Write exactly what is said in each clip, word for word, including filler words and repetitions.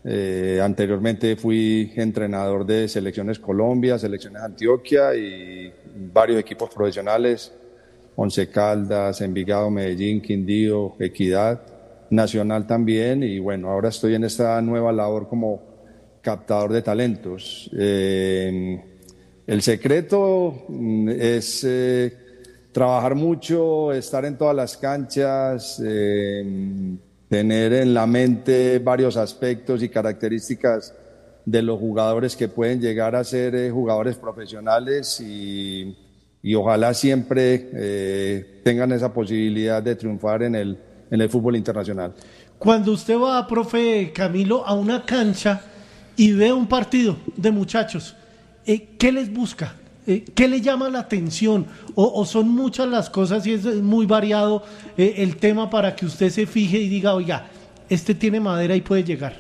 Eh, anteriormente fui entrenador de Selecciones Colombia, Selecciones Antioquia y varios equipos profesionales, Once Caldas, Envigado, Medellín, Quindío, Equidad, Nacional también, y bueno, ahora estoy en esta nueva labor como captador de talentos. Eh, el secreto es eh, trabajar mucho, estar en todas las canchas, eh, tener en la mente varios aspectos y características de los jugadores que pueden llegar a ser eh, jugadores profesionales y, y ojalá siempre eh, tengan esa posibilidad de triunfar en el, en el fútbol internacional. Cuando usted va, profe Camilo, a una cancha y ve un partido de muchachos, eh, ¿qué les busca? Eh, ¿Qué le llama la atención? O, ¿O son muchas las cosas y es muy variado eh, el tema para que usted se fije y diga, oiga, este tiene madera y puede llegar?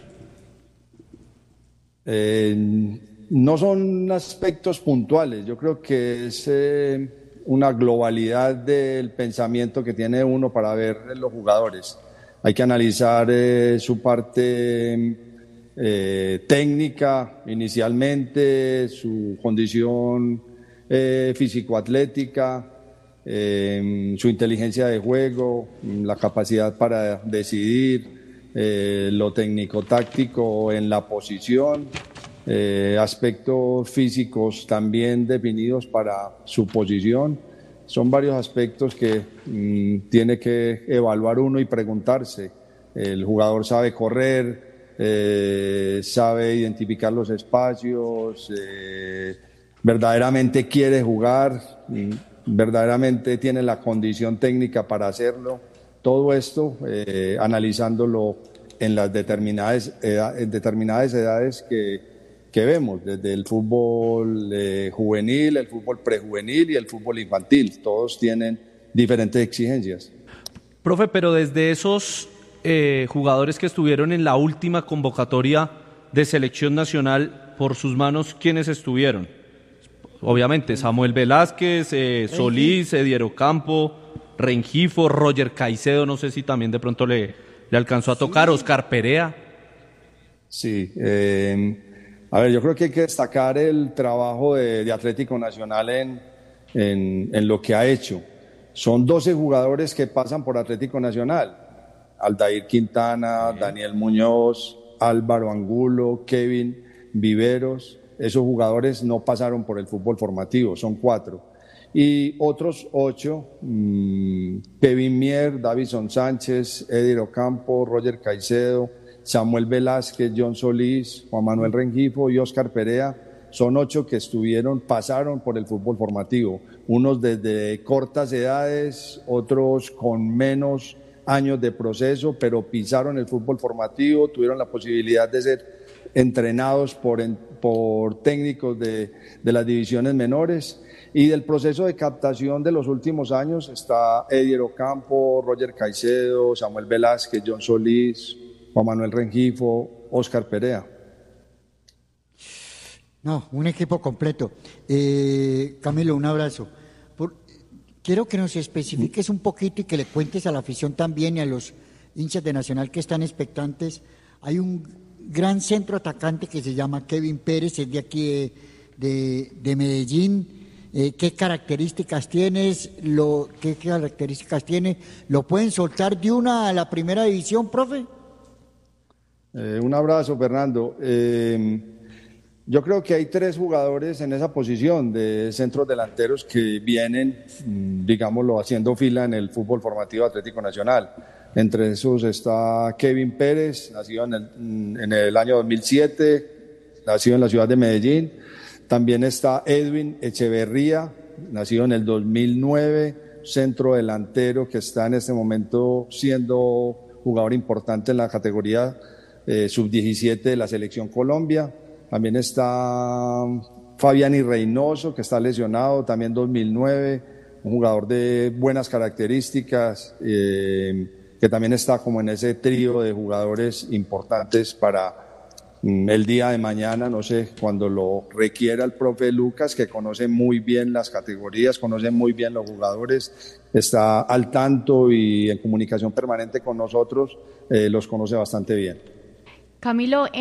Eh, no son aspectos puntuales, yo creo que es eh, una globalidad del pensamiento que tiene uno para ver los jugadores. Hay que analizar eh, su parte eh, técnica inicialmente, su condición eh, físico-atlética, eh, su inteligencia de juego, la capacidad para decidir, eh, lo técnico-táctico en la posición, eh, aspectos físicos también definidos para su posición. Son varios aspectos que mmm, tiene que evaluar uno y preguntarse. El jugador sabe correr, eh, sabe identificar los espacios, eh, verdaderamente quiere jugar, verdaderamente tiene la condición técnica para hacerlo. Todo esto eh, analizándolo en las determinadas, edad, en determinadas edades que, que vemos, desde el fútbol eh, juvenil, el fútbol prejuvenil y el fútbol infantil. Todos tienen diferentes exigencias. Profe, pero desde esos eh, jugadores que estuvieron en la última convocatoria de selección nacional, por sus manos, ¿quiénes estuvieron? Obviamente, Samuel Velázquez, eh, Solís, Edier Ocampo, Rengifo, Roger Caicedo, no sé si también de pronto le, le alcanzó a tocar, sí. Oscar Perea. Sí, eh, a ver, yo creo que hay que destacar el trabajo de, de Atlético Nacional en, en, en lo que ha hecho. Son doce jugadores que pasan por Atlético Nacional. Aldair Quintana, sí. Daniel Muñoz, Álvaro Angulo, Kevin Viveros. Esos jugadores no pasaron por el fútbol formativo, son cuatro. Y otros ocho, mmm, Kevin Mier, Davison Sánchez, Edier Ocampo, Roger Caicedo, Samuel Velázquez, John Solís, Juan Manuel Rengifo y Oscar Perea, son ocho que estuvieron, pasaron por el fútbol formativo. Unos desde cortas edades, otros con menos años de proceso, pero pisaron el fútbol formativo, tuvieron la posibilidad de ser entrenados por, por técnicos de, de las divisiones menores. Y del proceso de captación de los últimos años está Edier Ocampo, Roger Caicedo, Samuel Velázquez, John Solís, Juan Manuel Rengifo, Oscar Perea. No, un equipo completo. Eh, Camilo, un abrazo. Por, quiero que nos especifiques un poquito y que le cuentes a la afición también y a los hinchas de Nacional que están expectantes. Hay un gran centro atacante que se llama Kevin Pérez, es de aquí de, de, de Medellín. Eh, ¿Qué características tienes? Lo, ¿Qué características tiene? ¿Lo pueden soltar de una a la primera división, profe? Eh, un abrazo, Fernando. Eh, yo creo que hay tres jugadores en esa posición de centros delanteros que vienen, digámoslo, haciendo fila en el fútbol formativo Atlético Nacional. Entre esos está Kevin Pérez, nacido en el, en el año dos mil siete, nacido en la ciudad de Medellín. También está Edwin Echeverría, nacido en el dos mil nueve, centro delantero que está en este momento siendo jugador importante en la categoría eh, sub diecisiete de la Selección Colombia. También está Fabián y Reynoso, que está lesionado, también dos mil nueve, un jugador de buenas características, eh, que también está como en ese trío de jugadores importantes para mm, el día de mañana, no sé, cuando lo requiera el profe Lucas, que conoce muy bien las categorías, conoce muy bien los jugadores, está al tanto y en comunicación permanente con nosotros, eh, los conoce bastante bien. Camilo,